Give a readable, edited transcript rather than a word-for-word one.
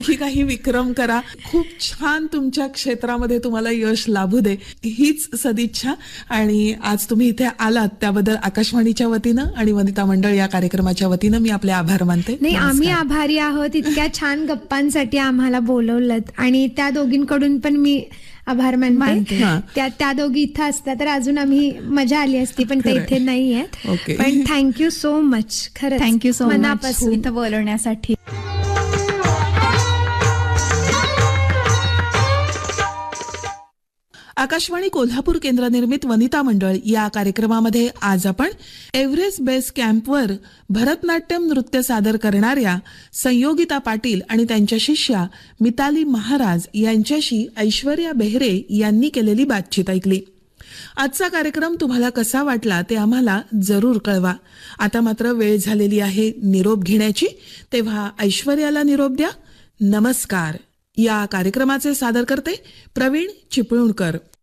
ही काही विक्रम करा, खूप छान तुमच्या क्षेत्रामध्ये तुम्हाला यश लाभू दे, हीच सदिच्छा. आणि आज तुम्ही इथे आलात त्याबद्दल आकाशवाणीच्या वतीनं आणि वनिता मंडळ या कार्यक्रमाच्या वतीनं मी आपले आभार मानते. नाही, आम्ही आभारी आहोत इतक्या छान गप्पांसाठी आम्हाला बोलवलं, आणि त्या दोघींकडून पण मी आभार मानते. त्या दोघी इथं असतात तर अजून आम्ही मजा आली असती, पण ते इथे नाही आहेत. पण थँक्यू सो मच, खरं थँक्यू सो मच मनापासून इथं बोलवण्यासाठी. आकाशवाणी कोल्हापूर केंद्र निर्मित वनिता मंडळ या कार्यक्रमामध्ये आज आपण एव्हरेस्ट बेस कॅम्पवर भरतनाट्यम नृत्य सादर करणाऱ्या संयोगिता पाटील आणि त्यांच्या शिष्या मिताली महाराज यांच्याशी ऐश्वर्या बेहरे यांनी केलेली बातचीत ऐकली. आजचा कार्यक्रम तुम्हाला कसा वाटला ते आम्हाला जरूर कळवा. आता मात्र वेळ झालेली आहे निरोप घेण्याची, तेव्हा ऐश्वर्याला निरोप द्या. नमस्कार. या कार्यक्रमाचे सादर करते प्रवीण चिपळूणकर.